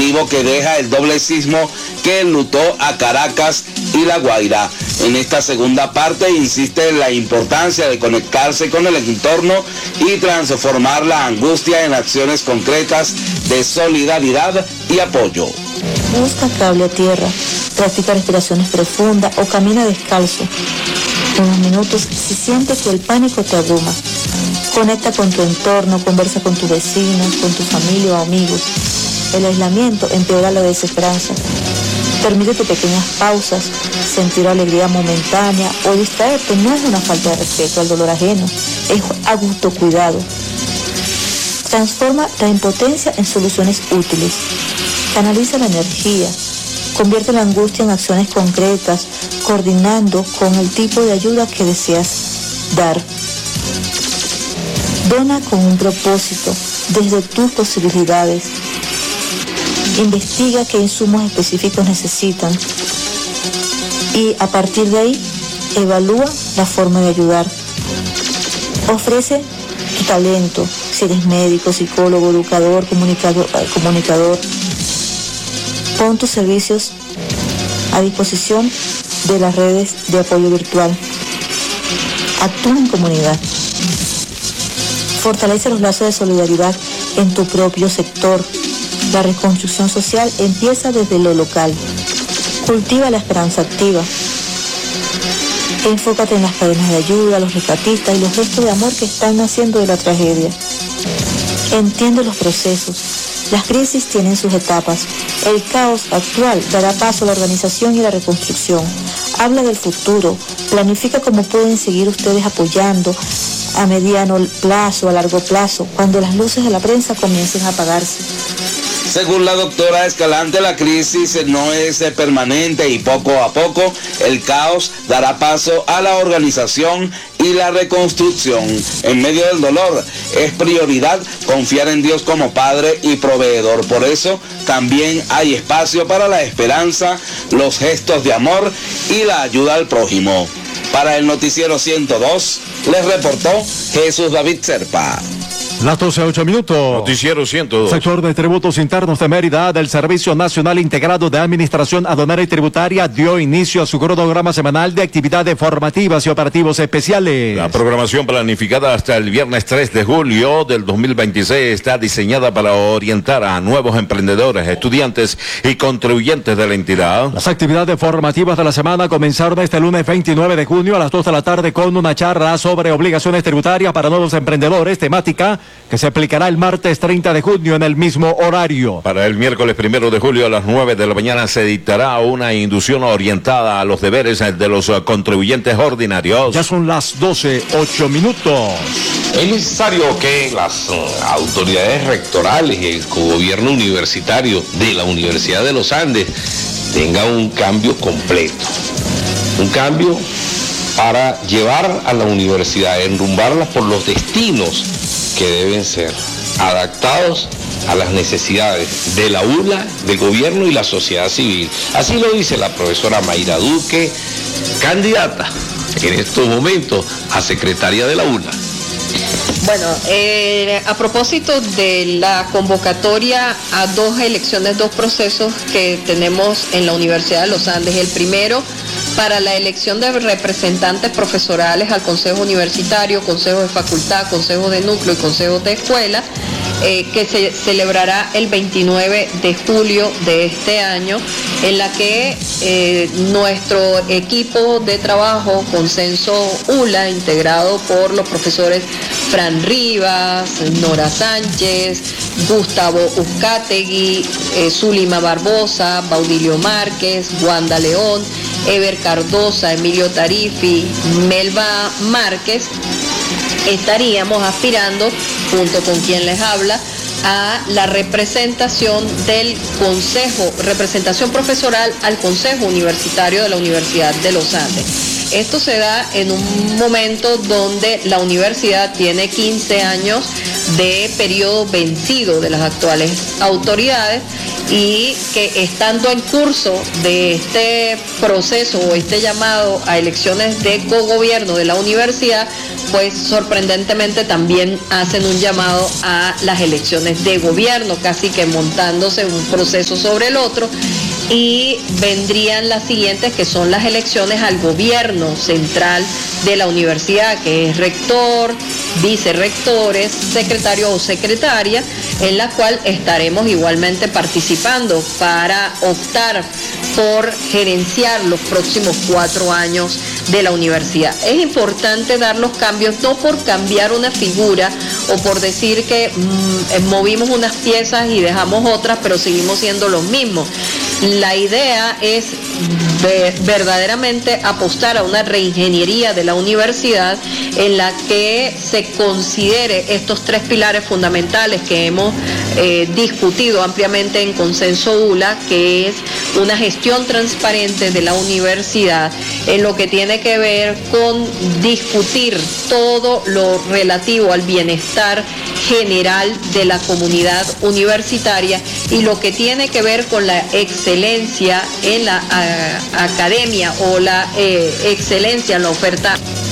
motivo que deja el doble sismo que enlutó a Caracas y La Guaira. En esta segunda parte insiste en la importancia de conectarse con el entorno y transformar la angustia en acciones concretas de solidaridad y apoyo. Busca cable a tierra, practica respiraciones profundas o camina descalzo. Unos minutos si sientes que el pánico te abruma. Conecta con tu entorno, conversa con tus vecinos, con tu familia o amigos. El aislamiento empeora la desesperanza. Permítete pequeñas pausas, sentir alegría momentánea o distraerte no es una falta de respeto al dolor ajeno, es autocuidado. Transforma la impotencia en soluciones útiles. Canaliza la energía. Convierte la angustia en acciones concretas, coordinando con el tipo de ayuda que deseas dar. Dona con un propósito, desde tus posibilidades. Investiga qué insumos específicos necesitan y a partir de ahí evalúa la forma de ayudar. Ofrece tu talento, si eres médico, psicólogo, educador, comunicador. Pon tus servicios a disposición de las redes de apoyo virtual. Actúa en comunidad. Fortalece los lazos de solidaridad en tu propio sector. La reconstrucción social empieza desde lo local. Cultiva la esperanza activa. Enfócate en las cadenas de ayuda, los rescatistas y los gestos de amor que están naciendo de la tragedia. Entiende los procesos. Las crisis tienen sus etapas. El caos actual dará paso a la organización y la reconstrucción. Habla del futuro. Planifica cómo pueden seguir ustedes apoyando a mediano plazo, a largo plazo, cuando las luces de la prensa comiencen a apagarse. Según la doctora Escalante, la crisis no es permanente y poco a poco el caos dará paso a la organización y la reconstrucción. En medio del dolor es prioridad confiar en Dios como Padre y proveedor. Por eso también hay espacio para la esperanza, los gestos de amor y la ayuda al prójimo. Para el Noticiero 102, les reportó Jesús David Serpa. Las 12:08 minutos. Noticiero 102. Sector de Tributos Internos de Mérida del Servicio Nacional Integrado de Administración Aduanera y Tributaria dio inicio a su cronograma semanal de actividades formativas y operativos especiales. La programación planificada hasta el viernes 3 de julio del 2026 está diseñada para orientar a nuevos emprendedores, estudiantes y contribuyentes de la entidad. Las actividades formativas de la semana comenzaron este lunes 29 de junio a las 2 de la tarde con una charla sobre obligaciones tributarias para nuevos emprendedores, temática que se aplicará el martes 30 de junio en el mismo horario. Para el miércoles 1 de julio a las 9 de la mañana se dictará una inducción orientada a los deberes de los contribuyentes ordinarios. Ya son las 12:08 minutos. Es necesario que las autoridades rectorales y el cogobierno universitario de la Universidad de los Andes tengan un cambio completo. Un cambio para llevar a la universidad, enrumbarla por los destinos que deben ser adaptados a las necesidades de la ULA, del gobierno y la sociedad civil. Así lo dice la profesora Mayra Duque, candidata en estos momentos a secretaria de la ULA. Bueno, a propósito de la convocatoria a dos elecciones, dos procesos que tenemos en la Universidad de los Andes. El primero, para la elección de representantes profesorales al Consejo Universitario, Consejo de Facultad, Consejo de Núcleo y Consejo de Escuela, que se celebrará el 29 de julio de este año, en la que nuestro equipo de trabajo, Consenso ULA, integrado por los profesores Fran Rivas, Nora Sánchez, Gustavo Uzcategui, Zulima Barbosa, Baudilio Márquez, Wanda León, Ever Cardosa, Emilio Tarifi, Melba Márquez, estaríamos aspirando, junto con quien les habla, a la representación del Consejo, representación profesoral al Consejo Universitario de la Universidad de los Andes. Esto se da en un momento donde la universidad tiene 15 años de periodo vencido de las actuales autoridades y que estando en curso de este proceso o este llamado a elecciones de cogobierno de la universidad, pues sorprendentemente también hacen un llamado a las elecciones de gobierno, casi que montándose un proceso sobre el otro. Y vendrían las siguientes, que son las elecciones al gobierno central de la universidad, que es rector, vicerrectores, secretario o secretaria, en la cual estaremos igualmente participando para optar por gerenciar los próximos 4 años de la universidad. Es importante dar los cambios, no por cambiar una figura o por decir que movimos unas piezas y dejamos otras, pero seguimos siendo los mismos. La idea es verdaderamente apostar a una reingeniería de la universidad en la que se considere estos 3 pilares fundamentales que hemos discutido ampliamente en Consenso ULA, que es una gestión transparente de la universidad en lo que tiene que ver con discutir todo lo relativo al bienestar general de la comunidad universitaria y lo que tiene que ver con la excelencia en la academia o la excelencia en la oferta